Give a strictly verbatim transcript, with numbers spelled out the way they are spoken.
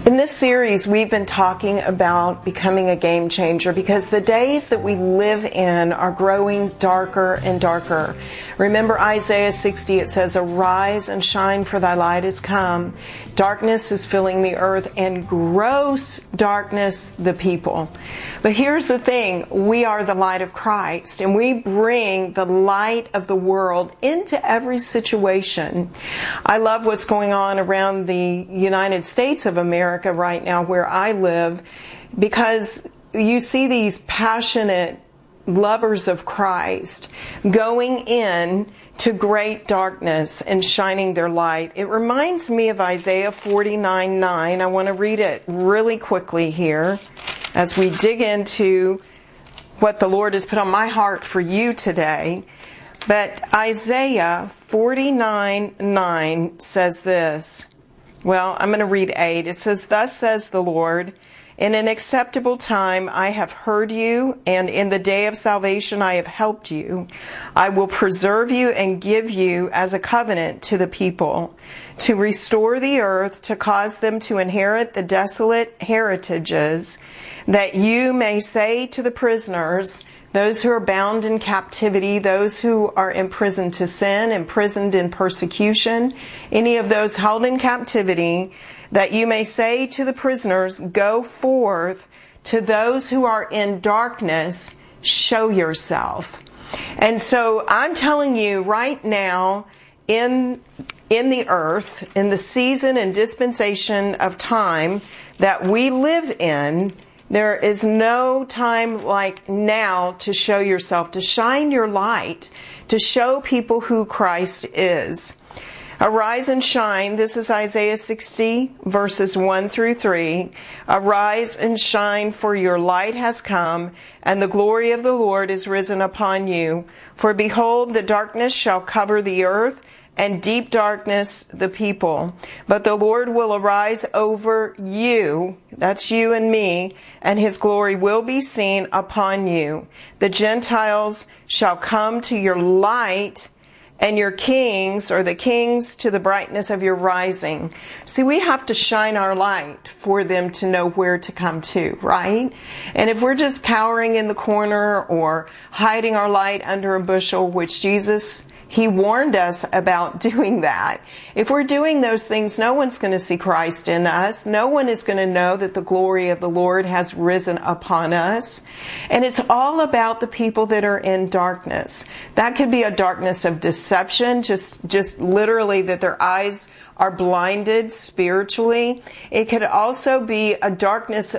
In this series, we've been talking about becoming a game changer because the days that we live in are growing darker and darker. Remember Isaiah sixty, it says, "Arise and shine, for thy light is come. Darkness is filling the earth, and gross darkness the people." But here's the thing, we are the light of Christ, and we bring the light of the world into every situation. I love what's going on around the United States of America right now, where I live, because you see these passionate lovers of Christ going in to great darkness and shining their light. It reminds me of Isaiah forty-nine nine. I want to read it really quickly here as we dig into what the Lord has put on my heart for you today. But Isaiah forty-nine nine says this. Well, I'm going to read eight. It says, "Thus says the Lord, in an acceptable time I have heard you, and in the day of salvation I have helped you. I will preserve you and give you as a covenant to the people, to restore the earth, to cause them to inherit the desolate heritages, that you may say to the prisoners," those who are bound in captivity, those who are imprisoned to sin, imprisoned in persecution, any of those held in captivity, "that you may say to the prisoners, go forth, to those who are in darkness, show yourself." And so I'm telling you right now, in in the earth, in the season and dispensation of time that we live in, there is no time like now to show yourself, to shine your light, to show people who Christ is. Arise and shine. This is Isaiah sixty, verses one through three. "Arise and shine, for your light has come, and the glory of the Lord is risen upon you. For behold, the darkness shall cover the earth, and deep darkness the people. But the Lord will arise over you," that's you and me, "and his glory will be seen upon you. The Gentiles shall come to your light, and your kings," or the kings, "to the brightness of your rising." See, we have to shine our light for them to know where to come to, right? And if we're just cowering in the corner or hiding our light under a bushel, which Jesus, He warned us about doing that. If we're doing those things, no one's going to see Christ in us. No one is going to know that the glory of the Lord has risen upon us. And it's all about the people that are in darkness. That could be a darkness of deception, just, just literally that their eyes are blinded spiritually. It could also be a darkness